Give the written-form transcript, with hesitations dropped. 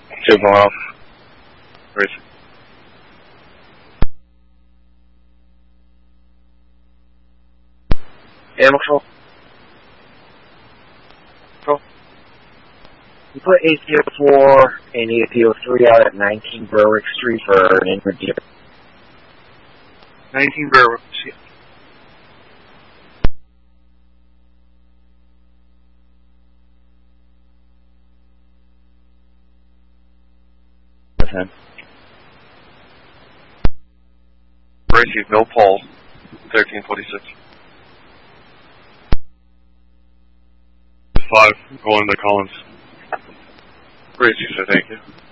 2 going off. Race. Animal control. Control. You put APO4 and APO3 out at 19 Berwick Street for an inward deer. 19 Berwick Street. Gracie, no Paul, 1346. 5, going to Collins. Gracie, sir, thank you.